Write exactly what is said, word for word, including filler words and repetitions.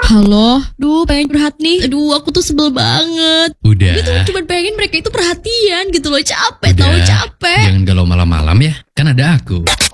Halo, duh pengen curhat nih. Aduh aku tuh sebel banget. Udah. Gue tuh cuma pengen mereka itu perhatian gitu loh. Capek Udah. tau capek. Jangan galau malam-malam ya. Kan ada aku.